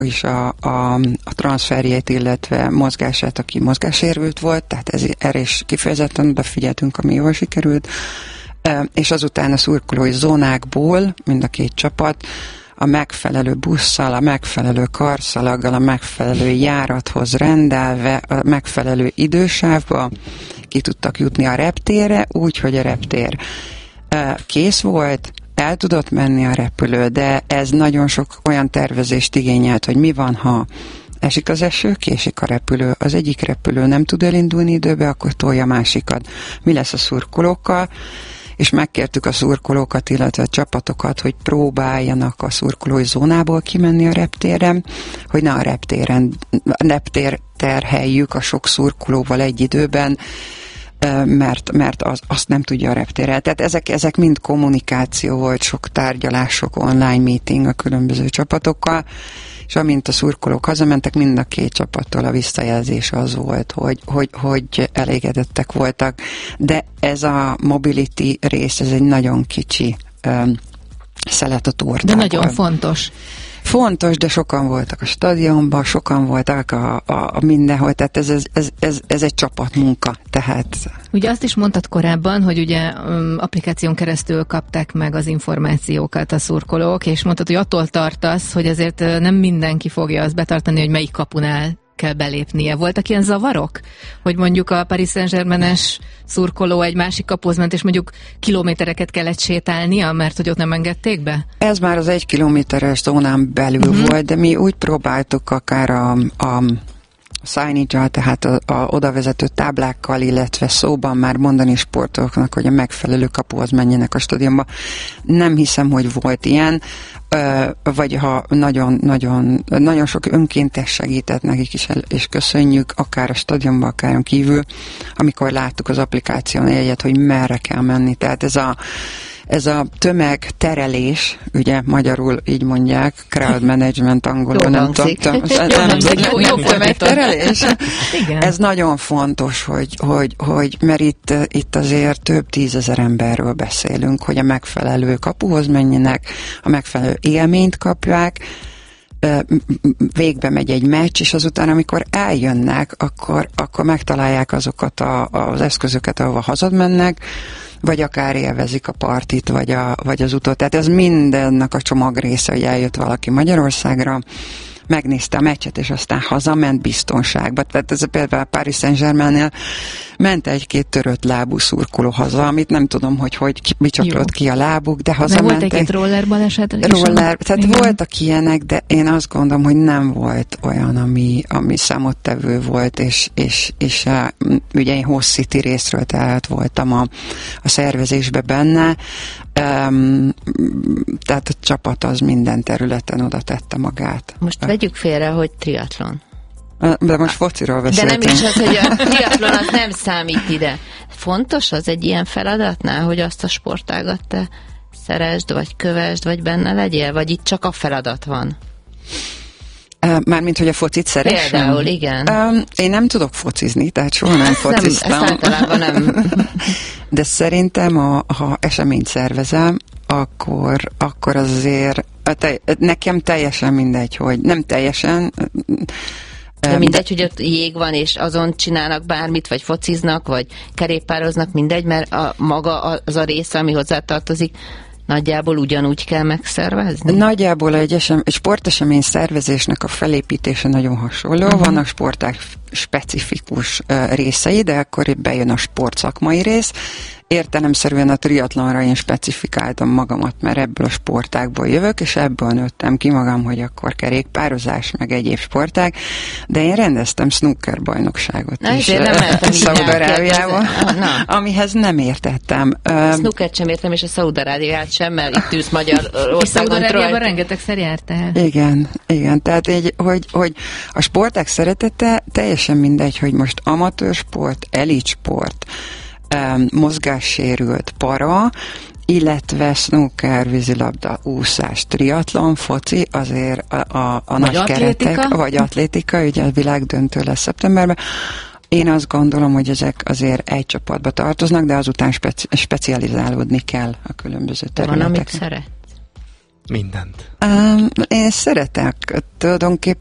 is a transferjét, illetve mozgását, aki mozgássérült volt, tehát erre is kifejezetten odafigyeltünk, ami jól sikerült, és azután a szurkolói zónákból mind a két csapat a megfelelő busszal, a megfelelő karszalaggal, a megfelelő járathoz rendelve, a megfelelő idősávba ki tudtak jutni a reptérre, úgy, hogy a reptér kész volt, el tudott menni a repülő, de ez nagyon sok olyan tervezést igényelt, hogy mi van, ha esik az eső, késik a repülő, az egyik repülő nem tud elindulni időbe, akkor tolja a másikat. Mi lesz a szurkolókkal? És megkértük a szurkolókat, illetve a csapatokat, hogy próbáljanak a szurkolói zónából kimenni a reptérre, hogy ne a reptér terheljük a sok szurkolóval egy időben, mert azt nem tudja a reptérrel. Tehát ezek mind kommunikáció volt, sok tárgyalás, sok online meeting a különböző csapatokkal, és amint a szurkolók hazamentek, mind a két csapattól a visszajelzés az volt, hogy elégedettek voltak. De ez a mobility rész, ez egy nagyon kicsi szelet a tortából. De nagyon fontos. Fontos, de sokan voltak a stadionban, sokan voltak a mindenhol, tehát ez egy csapatmunka, tehát... Ugye azt is mondtad korábban, hogy ugye applikáción keresztül kapták meg az információkat a szurkolók, és mondtad, hogy attól tartasz, hogy azért nem mindenki fogja azt betartani, hogy melyik kapunál kell belépnie. Voltak ilyen zavarok? Hogy mondjuk a Paris Saint-Germain-es szurkoló egy másik kapuhoz ment, és mondjuk kilométereket kellett sétálnia, mert hogy ott nem engedték be? Ez már az 1 kilométeres zónán belül volt, de mi úgy próbáltuk akár a signage-al, tehát a odavezető táblákkal, illetve szóban már mondani sportolóknak, hogy a megfelelő kapuhoz menjenek a stadionba. Nem hiszem, hogy volt ilyen, vagy ha nagyon sok önkéntes segített nekik is, és köszönjük, akár a stadionban, akár kívül, amikor láttuk az applikáción egyet, hogy merre kell menni. Tehát ez a tömegterelés, ugye magyarul így mondják, crowd management angolul, nem tudom. Jó tömegterelés. Ez nagyon fontos, hogy mert itt azért több 10 000 emberről beszélünk, hogy a megfelelő kapuhoz menjenek, a megfelelő élményt kapják, végbe megy egy meccs, és azután, amikor eljönnek, akkor megtalálják azokat az eszközöket, ahova hazamennek, vagy akár élvezik a partit, vagy az utat. Tehát ez mindennek a csomag része, hogy eljött valaki Magyarországra, megnézte a meccset, és aztán hazament biztonságba. Tehát ez például a Paris Saint-Germainnél ment egy-két törött lábú szurkoló haza, amit nem tudom, hogy csaplott ki a lábuk, de hazament. Volt egy-két roller baleset? Tehát igen. Voltak ilyenek, de én azt gondolom, hogy nem volt olyan, ami számottevő volt, és ugye én Host City részről tehát voltam a szervezésbe benne, tehát a csapat az minden területen oda tette magát. Most vegyük félre, hogy triatlon. De most fociról beszéltünk. De nem is az, hogy a triatlon az nem számít ide. Fontos az egy ilyen feladatnál, hogy azt a sportágat te szeresd, vagy kövesd, vagy benne legyél? Vagy itt csak a feladat van? Mármint, hogy a focit szeressem? Például, igen. Én nem tudok focizni, tehát soha nem fociztam. Ezt általában nem. De szerintem, ha eseményt szervezem, akkor azért nekem teljesen mindegy, hogy nem teljesen... De mindegy, hogy ott jég van, és azon csinálnak bármit, vagy fociznak, vagy kerékpároznak, mindegy, mert maga az a része, ami hozzátartozik, nagyjából ugyanúgy kell megszervezni? Nagyjából egy sportesemény szervezésnek a felépítése nagyon hasonló. Vannak sporták specifikus részei, de akkor itt bejön a sportszakmai rész. Értelemszerűen a triatlonra én specifikáltam magamat, mert ebből a sportákból jövök, és ebből nőttem ki magam, hogy akkor kerékpározás, meg egyéb sporták, de én rendeztem snooker bajnokságot is Szaúd-Arábiában, amihez nem értettem. Snookert sem értem, és a Szaúd-Arábiát sem, mert itt ülsz Magyarországon. És Szaúd-Arábiában rengetegszer jártál. Igen, tehát hogy a sporták szeretete teljesen mindegy, hogy most amatőr sport, elit sport, mozgássérült para, illetve snooker, vízilabda, úszás, triatlon, foci, azért a nagy keretek, vagy atlétika, ugye a világdöntő lesz szeptemberben. Én azt gondolom, hogy ezek azért egy csapatba tartoznak, de azután specializálódni kell a különböző területeken. Van, amit szeret? Mindent. Én szeretek tulajdonképpen